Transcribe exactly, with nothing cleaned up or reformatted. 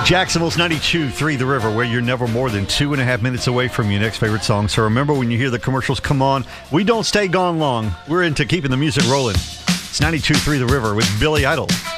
Jacksonville's ninety-two point three The River, where you're never more than two and a half minutes away from your next favorite song. So remember, when you hear the commercials come on, we don't stay gone long. We're into keeping the music rolling. It's ninety-two point three The River with Billy Idol.